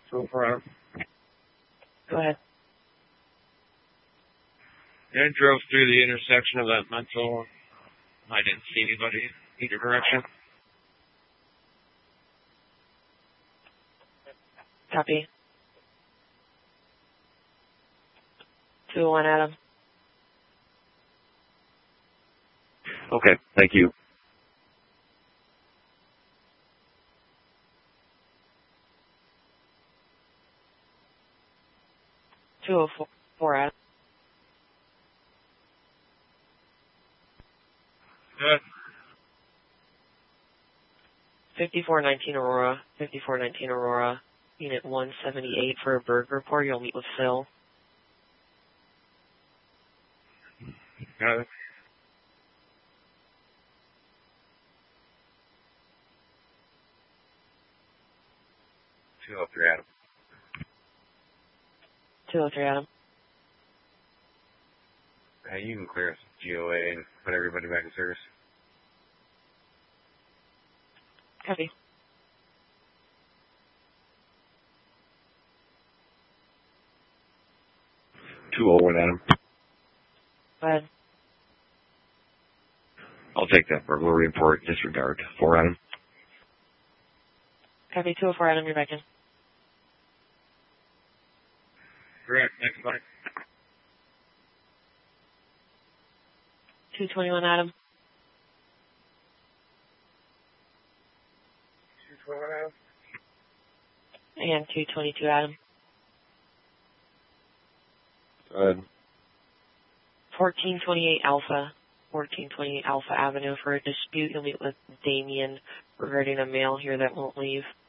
So far, Go ahead. I drove through the intersection of that mental. I didn't see anybody either direction. Copy. 201 Adam. Okay, thank you. Four Adam. Good. 5419 Aurora. 5419 Aurora. Unit 178 for a bird report. You'll meet with Phil. Got it. Adam. 203 Adam. You can clear us GOA and put everybody back in service. Copy. Adam. Go ahead. I'll take that burglary report. Disregard. 4 Adam. Copy. 204 Adam. You're back in. Correct. Next line. 221 Adam. 221 Adam. And 222 Adam. Go ahead. 1428 Alpha. 1428 Alpha Avenue for a dispute. You'll meet with Damien regarding a mail here that won't leave.